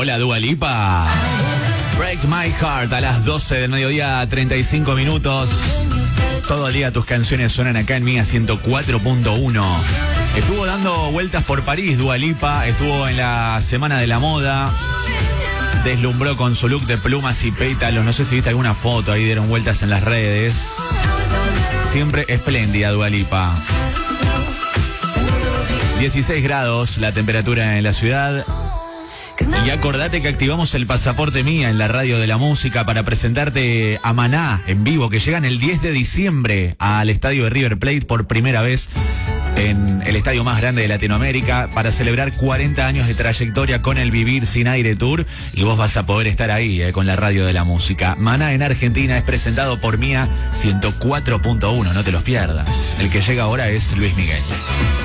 Hola, Dua Lipa. Break My Heart a las 12 del mediodía, 35 minutos. Todo el día tus canciones suenan acá en Mía 104.1. Estuvo dando vueltas por París, Dua Lipa. Estuvo en la Semana de la Moda. Deslumbró con su look de plumas y pétalos. No sé si viste alguna foto, ahí dieron vueltas en las redes. Siempre espléndida Dua Lipa. 16 grados la temperatura en la ciudad. Y acordate que activamos el pasaporte Mía en la radio de la música para presentarte a Maná en vivo, que llegan el 10 de diciembre al estadio de River Plate por primera vez en el estadio más grande de Latinoamérica para celebrar 40 años de trayectoria con el Vivir Sin Aire Tour, y vos vas a poder estar ahí con la radio de la música. Maná en Argentina es presentado por Mía 104.1, no te los pierdas. El que llega ahora es Luis Miguel.